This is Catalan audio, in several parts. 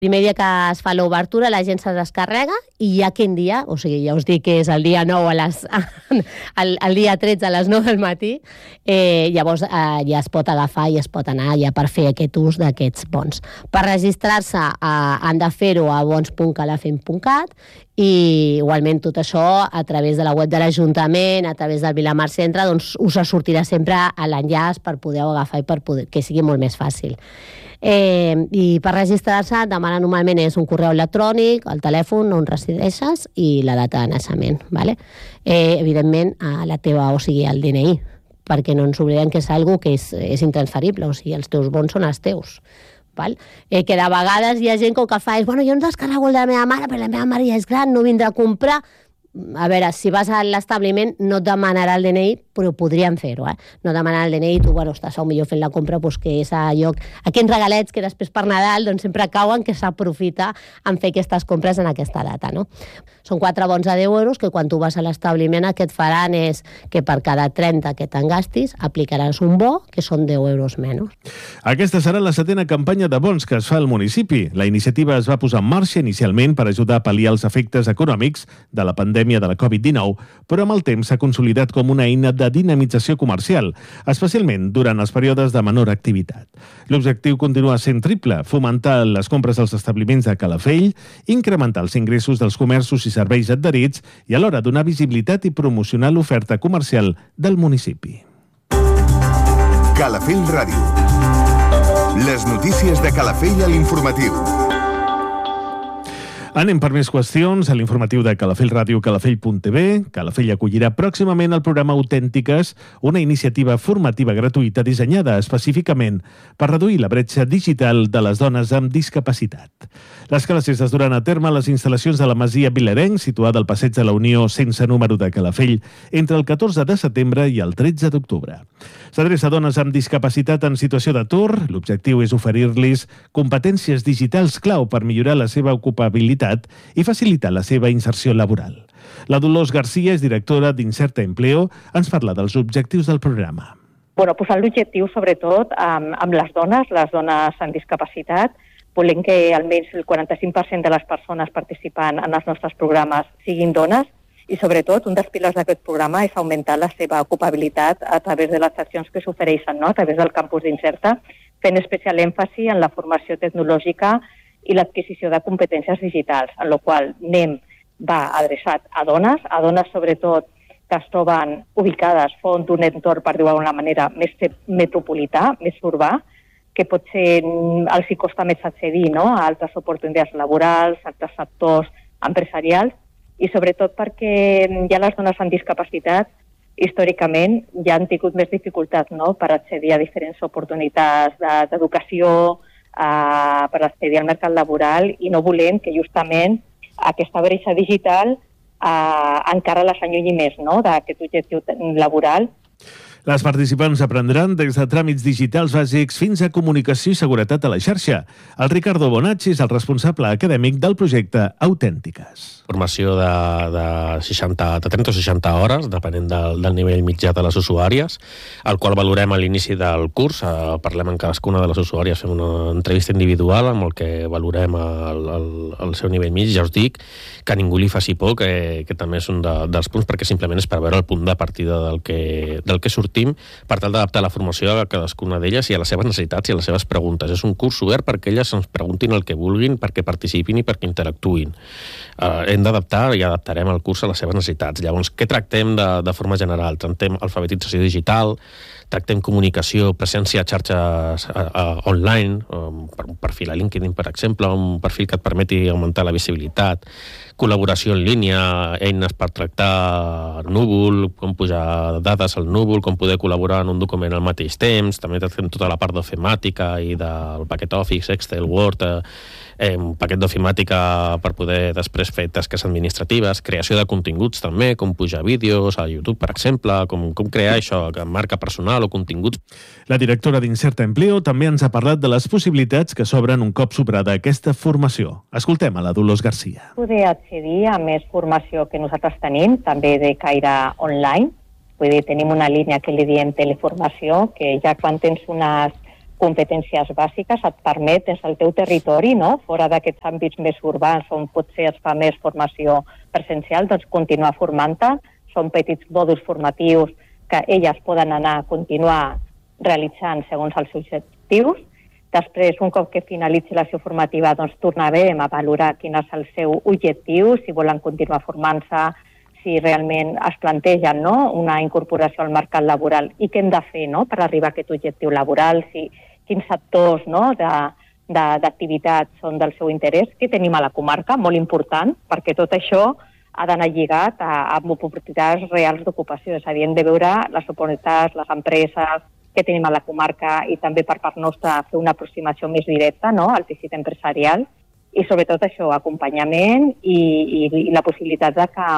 Primer dia que es fa l'obertura, la gent se descarrega i ja quin dia, o sigui, ja us dic que és el dia 9 el dia 13 a les 9 del matí, llavors ja es pot agafar i es pot anar ja per fer aquest ús d'aquests bons. Per registrar-se han de fer-ho a bons.calafell.cat i igualment tot això a través de la web de l'Ajuntament, a través del Vilamar Centre, doncs us sortirà sempre a l'enllaç per poder agafar i per poder, que sigui molt més fàcil. I per registrar-se demana normalment és un correu electrònic, el telèfon on resideixes i la data de naixement, ¿vale? Evidentment la teva, o sigui el DNI, perquè no ens oblidem que és algo que és intransferible, o sigui els teus bons són els teus, val? Que de vegades hi ha gent que el que fa és jo em descarrego el de la meva mare perquè la meva mare ja és gran, no vindrà a comprar. A veure, si vas a l'establiment no et demanarà el DNI, però podríem fer-ho, no demanar el DNI, tu, estàs millor fent la compra, que és a lloc... Aquests regalets que després per Nadal sempre cauen, que s'aprofita en fer aquestes compres en aquesta data, no? Són 4 bons a 10 euros, que quan tu vas a l'establiment el que et faran és que per cada 30 que te'n gastis aplicaràs un bo, que són 10 euros menys. Aquesta serà la 7ª campanya de bons que es fa al municipi. La iniciativa es va posar en marxa inicialment per ajudar a pal·liar els efectes econòmics de la pandèmia de la Covid-19, però amb el temps s'ha consolidat com una eina de dinamització comercial, especialment durant els períodes de menor activitat. L'objectiu continua sent triple: fomentar les compres als establiments de Calafell, incrementar els ingressos dels comerços i serveis adherits i alhora donar visibilitat i promocionar l'oferta comercial del municipi. Calafell Ràdio. Les notícies de Calafell a l'informatiu. Anem per més qüestions. A l'informatiu de Calafell Ràdio, calafell.tv, Calafell acollirà pròximament el programa Autèntiques, una iniciativa formativa gratuïta dissenyada específicament per reduir la bretxa digital de les dones amb discapacitat. Les classes es duran a terme a les instal·lacions de la Masia Vilarenc, situada al Passeig de la Unió sense número de Calafell, entre el 14 de setembre i el 13 d'octubre. S'adreça a dones amb discapacitat en situació d'atur. L'objectiu és oferir-los competències digitals clau per millorar la seva ocupabilitat i facilitar la seva inserció laboral. La Dolors Garcia és directora d'Inserta Empleo. Ens parla dels objectius del programa. L'objectiu, sobretot, amb les dones amb discapacitat, volem que almenys el 45% de les persones participant en els nostres programes siguin dones i, sobretot, un dels pilars d'aquest programa és augmentar la seva ocupabilitat a través de les accions que s'ofereixen, a través del campus d'Inserta, fent especial èmfasi en la formació tecnològica i l'adquisició de competències digitals, en la qual NEM va adreçat a dones sobretot que es troben ubicades font d'un entorn, per dir-ho d'una manera, més metropolità, més urbà, que potser els hi costa més accedir a altres oportunitats laborals, altres sectors empresarials, i sobretot perquè ja les dones amb discapacitat històricament ja han tingut més dificultats per accedir a diferents oportunitats d'educació, per accedir al mercat laboral, i no volem que justament aquesta bretxa digital encara les allunyi més d'aquest objectiu laboral. Les participants aprendran des de tràmits digitals bàsics fins a comunicació i seguretat a la xarxa. El Ricardo Bonacci és el responsable acadèmic del projecte Autèntiques. Formació de 30 o 60 hores, depenent del nivell mitjà de les usuàries, el qual valorem a l'inici del curs. Parlem amb cadascuna de les usuàries, fem una entrevista individual amb el que valorem el seu nivell mig. Ja us dic que a ningú li faci por, que també és un dels punts, perquè simplement és per veure el punt de partida del que sortim, per tal d'adaptar la formació a cadascuna d'elles i a les seves necessitats i a les seves preguntes. És un curs obert perquè elles ens preguntin el que vulguin, perquè participin i perquè interactuïn. Hem d'adaptar i adaptarem el curs a les seves necessitats. Llavors, què tractem de forma general? Tractem alfabetització digital, tractem comunicació, presència a xarxes online, per un perfil a LinkedIn, per exemple, un perfil que et permeti augmentar la visibilitat, col·laboració en línia, eines per tractar núvol, com pujar dades al núvol, com poder col·laborar en un document al mateix temps. També tractem tota la part d'ofimàtica i del paquet Office, Excel, Word, un paquet d'ofimàtica per poder després fer tasques administratives, creació de continguts també, com pujar vídeos a YouTube, per exemple, com crear això, marca personal o continguts. La directora d'Inserta Empleo també ens ha parlat de les possibilitats que s'obren un cop superada aquesta formació. Escoltem a la Dolors Garcia. Poder accedir a més formació que nosaltres tenim, també de caire online. Vull dir, tenim una línia que li diem teleformació, que ja quan tens unes competències bàsiques, et permet des del teu territori, no? Fora d'aquests àmbits més urbans on potser es fa més formació presencial, doncs continuar formant-te. Són petits mòduls formatius que elles poden anar a continuar realitzant segons els seus objectius. Després, un cop que finalitzi la seva formativa, doncs tornarem a valorar quin és el seu objectiu, si volen continuar formant-se, si realment es plantegen, no?, una incorporació al mercat laboral i què hem de fer, no?, per arribar a aquest objectiu laboral, quins sectors, no?, d'activitats són del seu interès, que tenim a la comarca, molt important, perquè tot això ha d'anar lligat a oportunitats reals d'ocupació, és a dir, hem de veure les oportunitats, les empreses que tenim a la comarca i també per part nostra fer una aproximació més directa, no?, al teixit empresarial i sobretot això, acompanyament i la possibilitat de que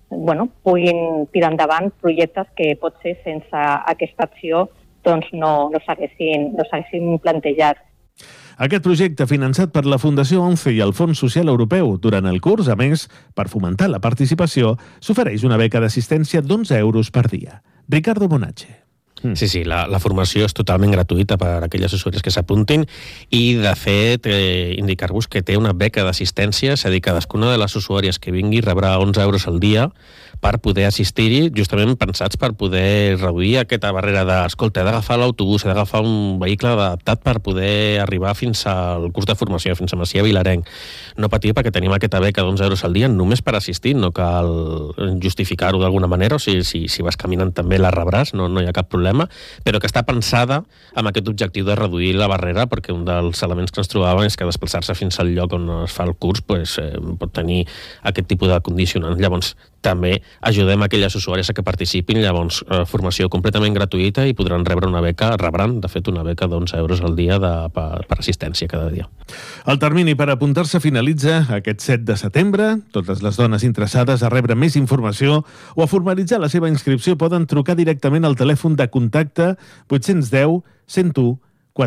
puguin tirar endavant projectes que potser sense aquesta acció doncs no s'haguessin plantejat. Aquest projecte, finançat per la Fundació ONCE i el Fons Social Europeu durant el curs, a més, per fomentar la participació, s'ofereix una beca d'assistència d'11 euros per dia. Ricardo Bonatge. Sí, la formació és totalment gratuïta per a aquelles usuaris que s'apuntin i, de fet, indicar-vos que té una beca d'assistència, és a dir, cadascuna de les usuàries que vingui rebrà 11 euros al dia per poder assistir-hi, justament pensats per poder reduir aquesta barrera d'escolta, he d'agafar l'autobús, he d'agafar un vehicle adaptat per poder arribar fins al curs de formació, fins a Macià Vilarenc. No patir perquè tenim aquesta beca d'11 euros al dia només per assistir, no cal justificar-ho d'alguna manera, o sigui, si vas caminant també la rebràs, no hi ha cap problema, però que està pensada amb aquest objectiu de reduir la barrera, perquè un dels elements que ens trobàvem és que desplaçar-se fins al lloc on es fa el curs pot tenir aquest tipus de condicionants. Llavors, també ajudem aquelles usuàries a que participin, llavors formació completament gratuïta i podran rebre una beca, rebran, de fet, una beca d'11 euros al dia per assistència cada dia. El termini per apuntar-se finalitza aquest 7 de setembre. Totes les dones interessades a rebre més informació o a formalitzar la seva inscripció poden trucar directament al telèfon de contacte 810 101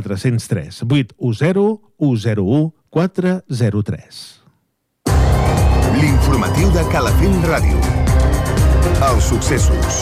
403 810 101 403. L'informatiu de Calafell Ràdio. Els successos.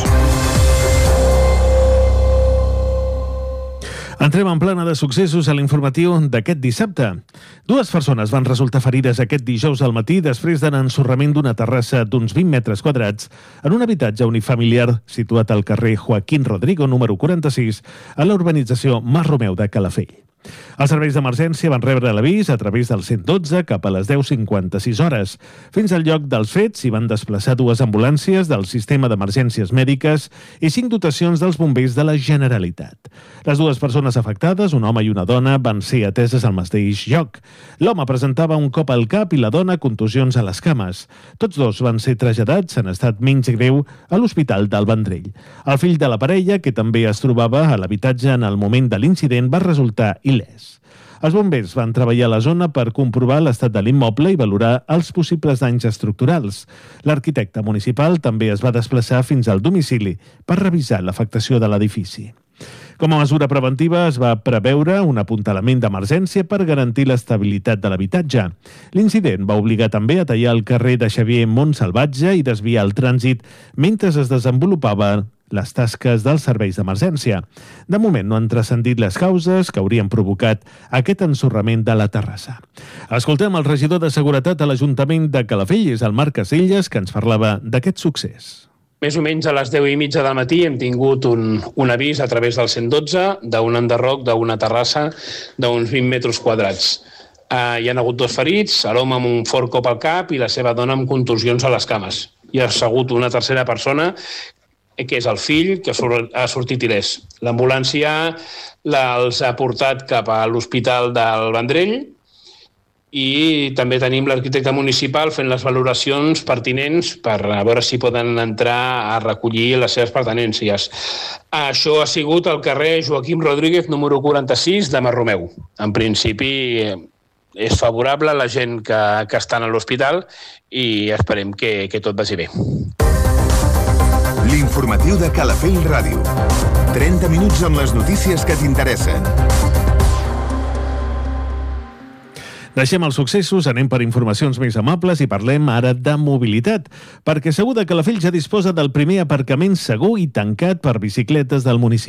Entrem en plana de successos a l'informatiu d'aquest dissabte. 2 persones van resultar ferides aquest dijous al matí després de l'ensorrament d'una terrassa d'uns 20 metres quadrats en un habitatge unifamiliar situat al carrer Joaquín Rodrigo, número 46, a la urbanització Mas Romeu de Calafell. Els serveis d'emergència van rebre l'avís a través del 112 cap a les 10:56 hores. Fins al lloc dels fets s'hi van desplaçar 2 ambulàncies del sistema d'emergències mèdiques i 5 dotacions dels bombers de la Generalitat. Les 2 persones afectades, un home i una dona, van ser ateses al mateix lloc. L'home presentava un cop al cap i la dona contusions a les cames. Tots 2 van ser traslladats en estat menys greu a l'Hospital del Vendrell. El fill de la parella, que també es trobava a l'habitatge en el moment de l'incident, va resultar il·lès. Els bombers van treballar a la zona per comprovar l'estat de l'immoble i valorar els possibles danys estructurals. L'arquitecte municipal també es va desplaçar fins al domicili per revisar l'afectació de l'edifici. Com a mesura preventiva es va preveure un apuntalament d'emergència per garantir l'estabilitat de l'habitatge. L'incident va obligar també a tallar el carrer de Xavier Montsalvatge i desviar el trànsit mentre es desenvolupaven les tasques dels serveis d'emergència. De moment no han transcendit les causes que haurien provocat aquest ensorrament de la terrassa. Escoltem el regidor de Seguretat a l'Ajuntament de Calafell, és el Marc Casellas, que ens parlava d'aquest succés. Més o menys a les 10:30 del matí hem tingut un avís a través del 112 d'un enderroc d'una terrassa d'uns 20 metres quadrats. Hi ha hagut 2 ferits, l'home amb un fort cop al cap i la seva dona amb contusions a les cames. Hi ha hagut una tercera persona que és el fill, que ha sortit il·lès. L'ambulància els ha portat cap a l'Hospital del Vendrell i també tenim l'arquitecte municipal fent les valoracions pertinents per veure si poden entrar a recollir les seves pertinències. Això ha sigut al carrer Joaquim Rodríguez, número 46, de Mas Romeu. En principi és favorable a la gent que està a l'hospital i esperem que tot vagi bé. L'informatiu de Calafell Ràdio. 30 minuts amb les notícies que t'interessen. Deixem els successos, anem per informacions més amables i parlem ara de mobilitat, perquè segur de Calafell ja disposa del primer aparcament segur i tancat per bicicletes del municipi.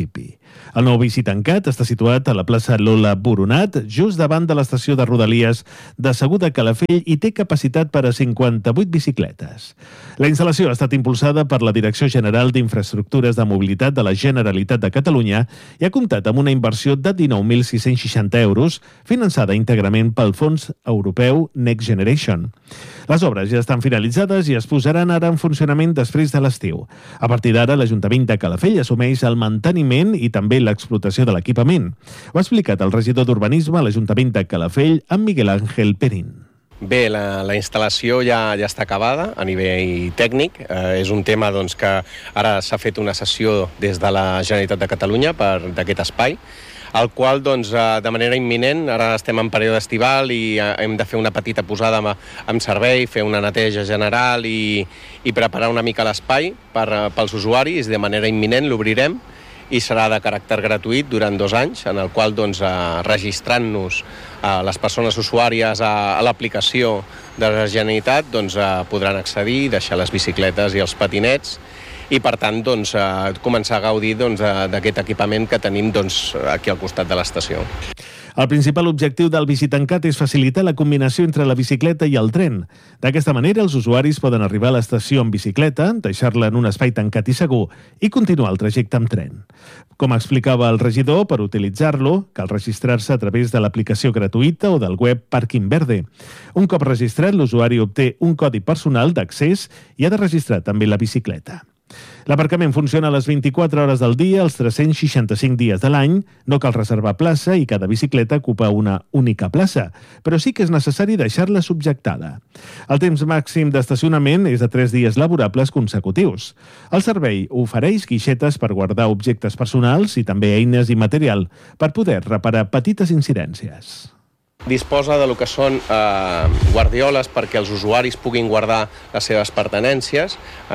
El nou bici tancat està situat a la plaça Lola Boronat, just davant de l'estació de Rodalies de Segur de Calafell i té capacitat per a 58 bicicletes. La instal·lació ha estat impulsada per la Direcció General d'Infraestructures de Mobilitat de la Generalitat de Catalunya i ha comptat amb una inversió de 19.660 euros, finançada íntegrament pel Fons Europeu Next Generation. Les obres ja estan finalitzades i es posaran ara en funcionament després de l'estiu. A partir d'ara, l'Ajuntament de Calafell assumeix el manteniment i també l'explotació de l'equipament. Ho ha explicat el regidor d'Urbanisme a l'Ajuntament de Calafell, en Miguel Ángel Perín. Bé, la instal·lació ja està acabada a nivell tècnic. És un tema que ara s'ha fet una sessió des de la Generalitat de Catalunya d'aquest espai, el qual, de manera imminent, ara estem en període estival i hem de fer una petita posada en servei, fer una neteja general i preparar una mica l'espai pels usuaris. De manera imminent l'obrirem i serà de caràcter gratuït durant 2 anys, en el qual, registrant-nos les persones usuàries a l'aplicació de la Generalitat, podran accedir, deixar les bicicletes i els patinets i, per tant, començar a gaudir d'aquest equipament que tenim aquí al costat de l'estació. El principal objectiu del bici tancat és facilitar la combinació entre la bicicleta i el tren. D'aquesta manera, els usuaris poden arribar a l'estació en bicicleta, deixar-la en un espai tancat i segur i continuar el trajecte amb tren. Com explicava el regidor, per utilitzar-lo cal registrar-se a través de l'aplicació gratuïta o del web Parking Verde. Un cop registrat, l'usuari obté un codi personal d'accés i ha de registrar també la bicicleta. L'aparcament funciona a les 24 hores del dia, els 365 dies de l'any. No cal reservar plaça i cada bicicleta ocupa una única plaça, però sí que és necessari deixar-la subjectada. El temps màxim d'estacionament és de 3 dies laborables consecutius. El servei ofereix guixetes per guardar objectes personals i també eines i material per poder reparar petites incidències. Disposa de lo que són guardioles perquè els usuaris puguin guardar les seves pertinències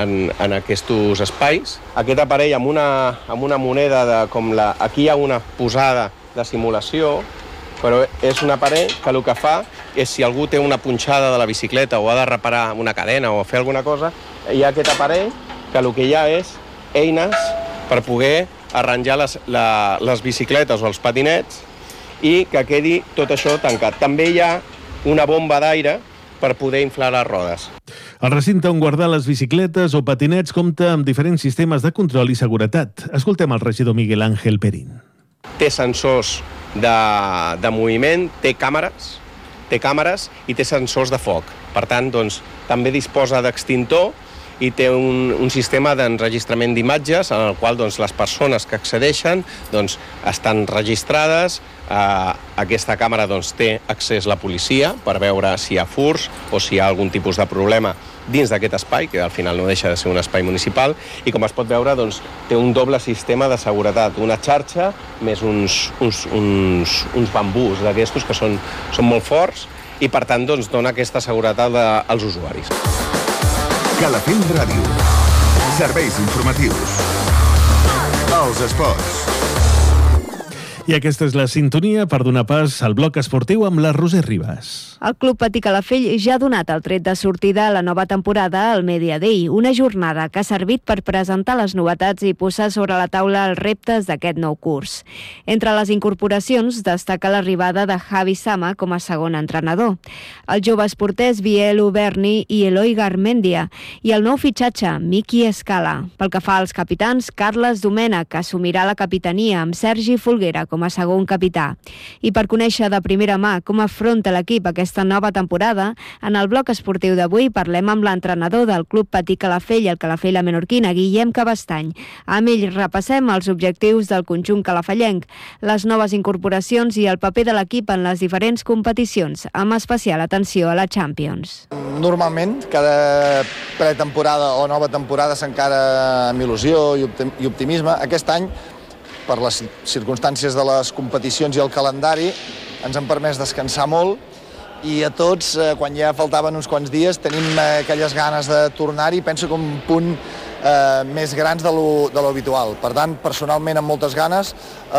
en aquests espais. Aquest aparell amb una moneda aquí hi ha una posada de simulació, però és un aparell que el que fa és, si algú té una punxada de la bicicleta o ha de reparar una cadena o fer alguna cosa, hi ha aquest aparell que el que hi ha és eines per poder arranjar les bicicletes o els patinets i que quedi tot això tancat. També hi ha una bomba d'aire per poder inflar les rodes. El recinte on guardar les bicicletes o patinets compta amb diferents sistemes de control i seguretat. Escoltem el regidor Miguel Ángel Perín. Té sensors de moviment, té càmeres i té sensors de foc. Per tant, també disposa d'extintor i té un sistema d'enregistrament d'imatges en el qual les persones que accedeixen estan registrades. A aquesta càmera té accés la policia per veure si hi ha furts o si hi ha algun tipus de problema dins d'aquest espai, que al final no deixa de ser un espai municipal, i com es pot veure té un doble sistema de seguretat, una xarxa més uns bambús d'aquestos que són molt forts i per tant dona aquesta seguretat als usuaris. Calafell Ràdio. Serveis informatius. Els esports. I aquesta és la sintonia per donar pas al bloc esportiu amb la Roser Ribas. El Club Patí Calafell ja ha donat el tret de sortida a la nova temporada al Media Day, una jornada que ha servit per presentar les novetats i posar sobre la taula els reptes d'aquest nou curs. Entre les incorporacions destaca l'arribada de Javi Sama com a segon entrenador, els joves porters Biel Uberni i Eloi Garmendia i el nou fitxatge, Miki Escala. Pel que fa als capitans, Carles Domènech assumirà la capitania amb Sergi Folguera com a segon capità. I per conèixer de primera mà com afronta l'equip aquesta nova temporada, en el bloc esportiu d'avui parlem amb l'entrenador del Club Patí Calafell, el Calafell La Menorquina, Guillem Cabestany. Amb ell repassem els objectius del conjunt calafellenc, les noves incorporacions i el paper de l'equip en les diferents competicions, amb especial atenció a la Champions. Normalment, cada pretemporada o nova temporada s'encara amb il·lusió i optimisme. Aquest any, per les circumstàncies de les competicions i el calendari, ens han permès descansar molt i a tots, quan ja faltaven uns quants dies, tenim aquelles ganes de tornar-hi, penso que un punt més grans de lo habitual. Per tant, personalment, amb moltes ganes,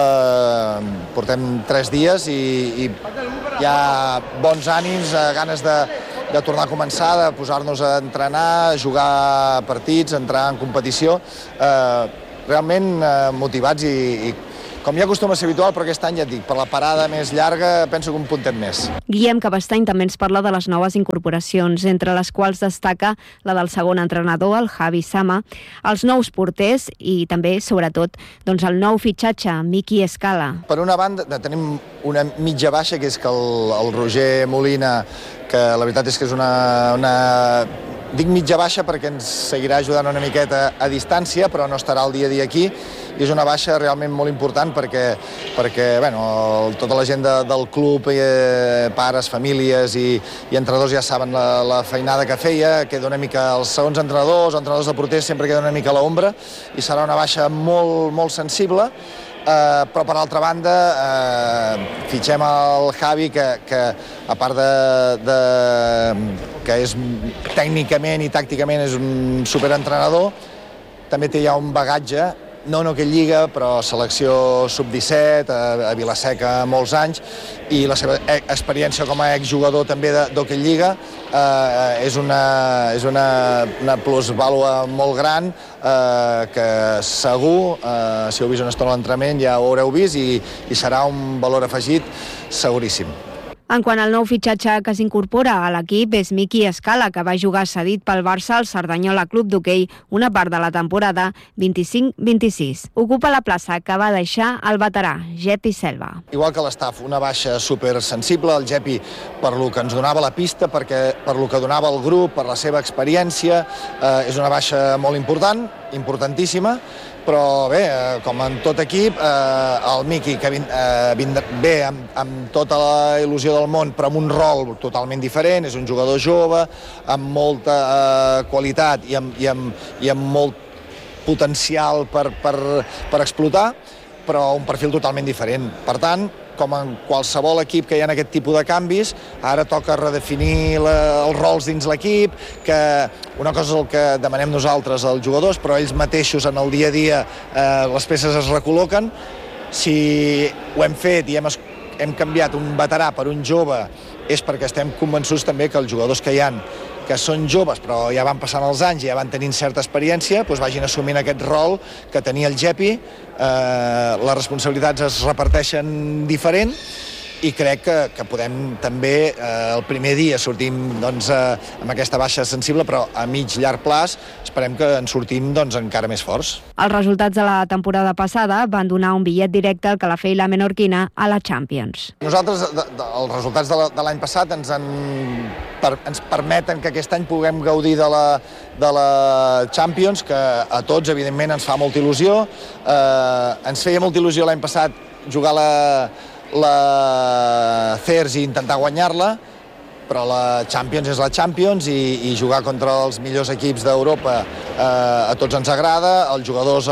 portem 3 dies i hi ha bons ànims, ganes de tornar a començar, de posar-nos a entrenar, a jugar partits, entrar en competició, realment motivats i com ja acostuma a ser habitual, però aquest any ja et dic, per la parada més llarga penso que un puntet més. Guillem Cabestany també ens parla de les noves incorporacions, entre les quals destaca la del segon entrenador, el Javi Sama, els nous porters i també, sobretot, doncs el nou fitxatge, Miki Escala. Per una banda, tenim una mitja baixa, que és que el Roger Molina, que la veritat és que és una... Dic mitja baixa perquè ens seguirà ajudant una miqueta a distància, però no estarà el dia a dia aquí, i és una baixa realment molt important perquè tota la gent del club, pares, famílies i entrenadors ja saben la feinada que feia, queda una mica els segons entrenadors de porters sempre queda una mica a l'ombra, i serà una baixa molt, molt sensible. Però per altra banda fitxem el Javi, que a part que és tècnicament i tàcticament és un superentrenador, també té ja un bagatge, no aquella lliga, però selecció sub-17 a Vila-seca molts anys, i la seva experiència com a exjugador també d'aquella lliga és una plusvàlua molt gran, que segur, si heu vist una estona a l'entrenament ja ho haureu vist, i serà un valor afegit seguríssim. En quant al nou fitxatge que s'incorpora a l'equip és Miki Escala, que va jugar cedit pel Barça al Cerdanyola Club d'Hoquei una part de la temporada 25-26. Ocupa la plaça que va deixar el veterà, Gepi Selva. Igual que l'estaf, una baixa supersensible, el Gepi per lo que ens donava la pista, per lo que donava el grup, per la seva experiència, és una baixa molt important, importantíssima, però bé, com en tot equip, el Miki, que ve amb tota la il·lusió del món, però amb un rol totalment diferent, és un jugador jove, amb molta qualitat i amb molt potencial per explotar, però un perfil totalment diferent. Per tant, com en qualsevol equip que hi ha aquest tipus de canvis, ara toca redefinir els rols dins l'equip, que una cosa és el que demanem nosaltres als jugadors, però ells mateixos en el dia a dia les peces es recol·loquen. Si ho hem fet i hem canviat un veterà per un jove, és perquè estem convençuts també que els jugadors que hi ha, que són joves però ja van passant els anys i ja van tenint certa experiència, doncs vagin assumint aquest rol que tenia el Gepi. Les responsabilitats es reparteixen diferent i crec que podem també, el primer dia sortim amb aquesta baixa sensible, però a mig llarg plaç esperem que en sortim encara més forts. Els resultats de la temporada passada van donar un bitllet directe al Calafell la Menorquina a la Champions. Nosaltres, els resultats de l'any passat ens permeten que aquest any puguem gaudir de la Champions, que a tots, evidentment, ens fa molta il·lusió. Ens feia molta il·lusió l'any passat jugar la CERS i intentar guanyar-la, però la Champions és la Champions i jugar contra els millors equips d'Europa a tots ens agrada, als jugadors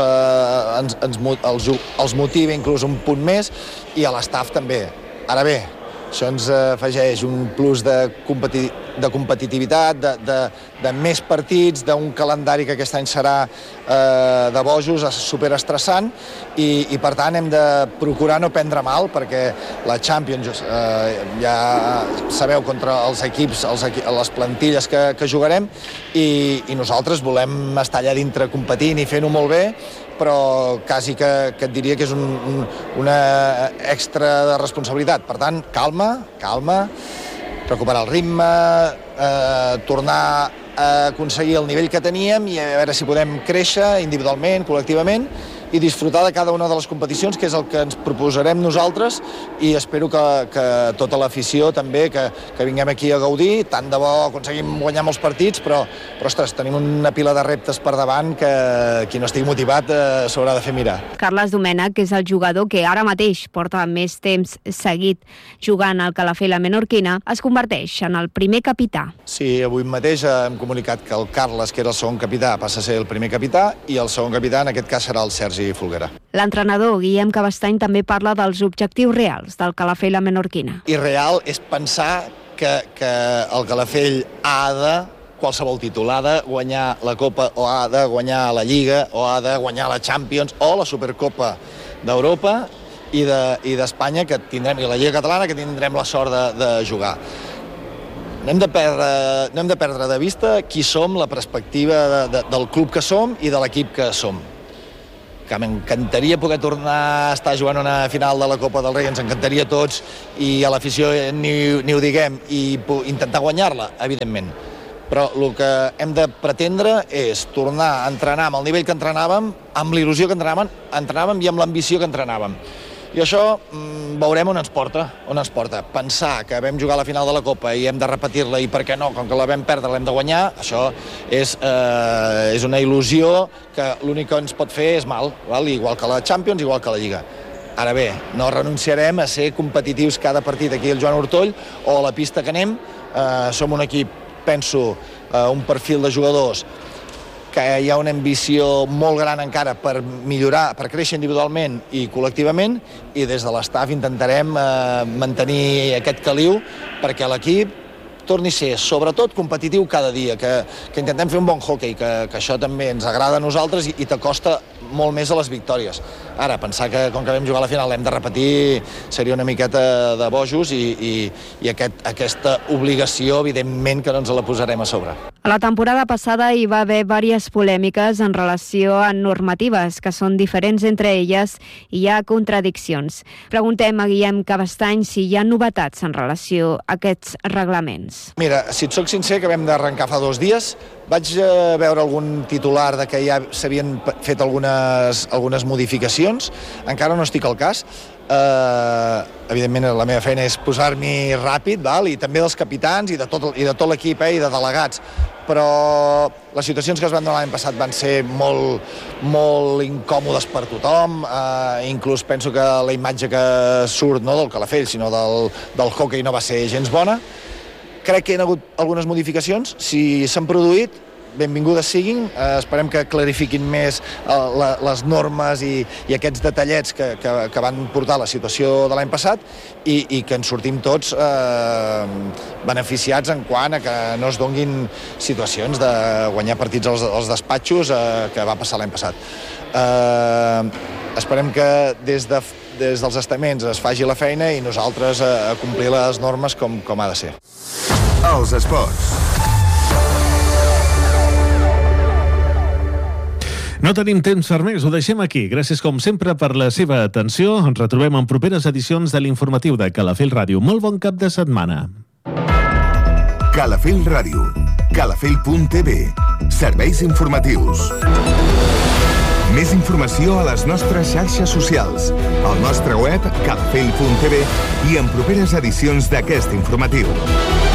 els motiva inclús un punt més i a l'estaf també. Ara bé, això ens afegeix un plus de competitivitat, de més partits, d'un calendari que aquest any serà de bojos, superestressant, i per tant hem de procurar no prendre mal, perquè la Champions ja sabeu contra els equips, les plantilles que jugarem, i nosaltres volem estar allà dintre competint i fent-ho molt bé, però quasi que et diria que és una extra de responsabilitat. Per tant, calma, recuperar el ritme, tornar a aconseguir el nivell que teníem i a veure si podem créixer individualment, col·lectivament, i disfrutar de cada una de les competicions, que és el que ens proposarem nosaltres, i espero que tota l'afició també, que vinguem aquí a gaudir. Tant de bo aconseguim guanyar molts partits, però ostres, tenim una pila de reptes per davant que qui no estigui motivat s'haurà de fer mirar. Carles Domènech, que és el jugador que ara mateix porta més temps seguit jugant al Calafell la Menorquina, es converteix en el primer capità. Sí, avui mateix hem comunicat que el Carles, que era el segon capità, passa a ser el primer capità, i el segon capità en aquest cas serà el Sergi Folguera. L'entrenador Guillem Cabestany també parla dels objectius reals del Calafell la Menorquina. I real és pensar que el Calafell ha de, qualsevol títol, ha de guanyar la Copa, o ha de guanyar la Lliga, o ha de guanyar la Champions, o la Supercopa d'Europa i d'Espanya, que tindrem, i la Lliga Catalana, que tindrem la sort de jugar. No hem de perdre de vista qui som, la perspectiva del club que som i de l'equip que som. que m'encantaria poder tornar a estar jugant una final de la Copa del Rei, ens encantaria a tots, i a l'afició ni ho diguem, i intentar guanyar-la, evidentment. Però el que hem de pretendre és tornar a entrenar amb el nivell que entrenàvem, amb l'il·lusió que entrenàvem i amb l'ambició que entrenàvem. I això veurem on ens porta. Pensar que vam jugar a la final de la Copa i hem de repetir-la i per què no, com que la vam perdre l'hem de guanyar, això és una il·lusió que l'únic que ens pot fer és mal, igual que la Champions, igual que la Lliga. Ara bé, no renunciarem a ser competitius cada partit aquí al Joan Ortoll o a la pista que anem. Som un equip, penso, un perfil de jugadors que hi ha una ambició molt gran encara per millorar, per créixer individualment i col·lectivament, i des de l'estaf intentarem mantenir aquest caliu perquè l'equip torni a ser, sobretot, competitiu cada dia, que intentem fer un bon hockey, que això també ens agrada a nosaltres i t'acosta molt més a les victòries. Ara, pensar que com que vam jugar a la final l'hem de repetir seria una miqueta de bojos i aquesta obligació, evidentment, que no ens la posarem a sobre. A la temporada passada hi va haver diverses polèmiques en relació a normatives que són diferents entre elles i hi ha contradiccions. Preguntem a Guillem Cabestany si hi ha novetats en relació a aquests reglaments. Mira, si et soc sincer, que vam d'arrencar fa 2 dies, vaig veure algun titular de que ja s'havien fet algunes modificacions, encara no estic al cas. Evidentment la meva feina és posar-m'hi ràpid, i també dels capitans i de tot l'equip i de delegats, però les situacions que es van donar l'any passat van ser molt, molt incòmodes per tothom. Inclús penso que la imatge que surt no del Calafell sinó del hockey no va ser gens bona. Crec que hi ha hagut algunes modificacions. Si s'han produït, benvingudes siguin. Esperem que clarifiquin més les normes i aquests detallets que van portar la situació de l'any passat i que en sortim tots beneficiats en quant a que no es donguin situacions de guanyar partits als despatxos que va passar l'any passat. Esperem que des dels estaments es faci la feina i nosaltres a complir les normes com ha de ser. Els esports. No tenim temps per més, ho deixem aquí. Gràcies, com sempre, per la seva atenció. Ens retrobem en properes edicions de l'informatiu de Calafell Ràdio. Molt bon cap de setmana. Calafell Ràdio. Calafell.tv. Serveis informatius. Més informació a les nostres xarxes socials, al nostre web calafell.tv i en properes edicions d'aquest informatiu.